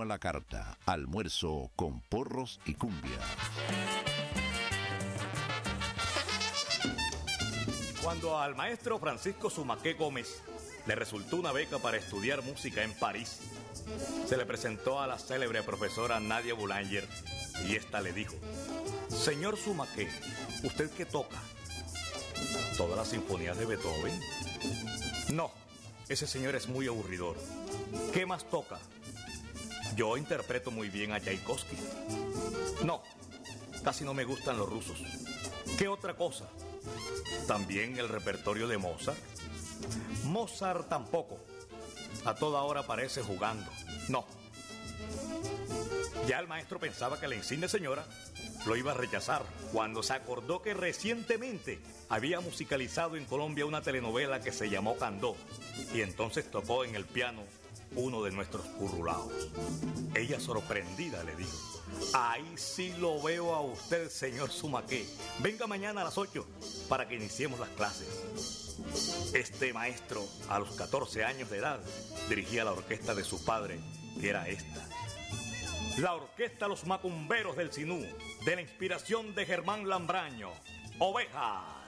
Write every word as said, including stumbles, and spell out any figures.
menú a la carta, almuerzo con porros y cumbia. Cuando al maestro Francisco Sumaqué Gómez le resultó una beca para estudiar música en París, se le presentó a la célebre profesora Nadia Boulanger y ésta le dijo: señor Sumaqué, ¿usted qué toca? ¿Todas las sinfonías de Beethoven? No, ese señor es muy aburridor. ¿Qué más toca? Yo interpreto muy bien a Tchaikovsky. No, casi no me gustan los rusos. ¿Qué otra cosa? ¿También el repertorio de Mozart? Mozart tampoco. A toda hora parece jugando. No. Ya el maestro pensaba que la insigne señora lo iba a rechazar cuando se acordó que recientemente había musicalizado en Colombia una telenovela que se llamó Candó, y entonces tocó en el piano uno de nuestros currulaos. Ella, sorprendida, le dijo: ahí sí lo veo a usted, señor Sumaqué. Venga mañana a las ocho para que iniciemos las clases. Este maestro, a los catorce años de edad, dirigía la orquesta de su padre, que era esta: la Orquesta Los Macumberos del Sinú, de la inspiración de Germán Lambraño. Oveja.